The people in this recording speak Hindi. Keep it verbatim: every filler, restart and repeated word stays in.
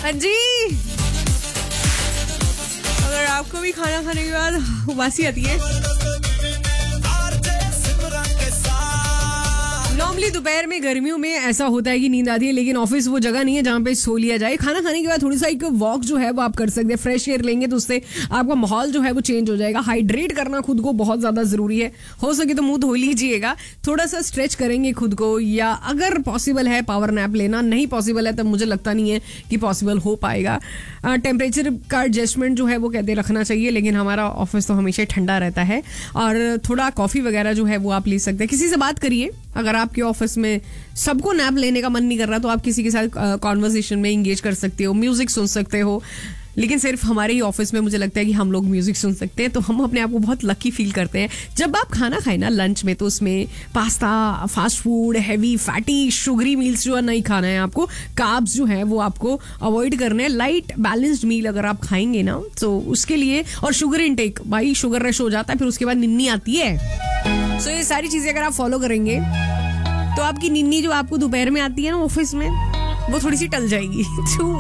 हाँ जी, अगर आपको भी खाना खाने के बाद उबासी आती है, नॉर्मली दोपहर में गर्मियों में ऐसा होता है कि नींद आती है, लेकिन ऑफिस वो जगह नहीं है जहाँ पे सो लिया जाए। खाना खाने के बाद थोड़ी सा एक वॉक जो है वो आप कर सकते हैं, फ्रेश एयर लेंगे तो उससे आपका माहौल जो है वो चेंज हो जाएगा। हाइड्रेट करना खुद को बहुत ज्यादा जरूरी है, हो सके तो मुंह धो लीजिएगा, थोड़ा सा स्ट्रेच करेंगे खुद को, या अगर पॉसिबल है पावर नैप लेना, नहीं पॉसिबल है तब मुझे लगता नहीं है कि पॉसिबल हो पाएगा। टेम्परेचर का एडजस्टमेंट जो है वो कहते रखना चाहिए, लेकिन हमारा ऑफिस तो हमेशा ठंडा रहता है, और थोड़ा कॉफी वगैरह जो है वो आप ले सकते हैं। किसी से बात करिए, अगर आपके ऑफिस में सबको नैप लेने का मन नहीं कर रहा तो आप किसी के साथ कॉन्वर्सेशन में इंगेज कर सकते हो, म्यूजिक सुन सकते हो। लेकिन सिर्फ हमारे ही ऑफिस में मुझे लगता है कि हम लोग म्यूजिक सुन सकते हैं, तो हम अपने आप को बहुत लकी फील करते हैं। जब आप खाना खाए ना लंच में, तो उसमें pasta, fast food, heavy fatty sugary meals जो है नहीं खाना है आपको। कार्ब्स जो है वो आपको अवॉइड करने हैं। लाइट बैलेंस्ड मील अगर आप खाएंगे ना, तो उसके लिए, और शुगर इनटेक, भाई शुगर रश हो जाता है, फिर उसके बाद निन्नी आती है। सो ये सारी चीजें अगर आप फॉलो करेंगे तो आपकी निन्नी जो आपको दोपहर में आती है ना ऑफिस में, वो थोड़ी सी टल जाएगी।